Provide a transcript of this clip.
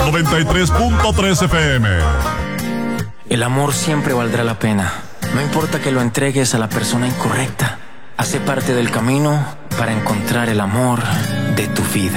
93.3 FM. El amor siempre valdrá la pena. No importa que lo entregues a la persona incorrecta. Hace parte del camino para encontrar el amor de tu vida.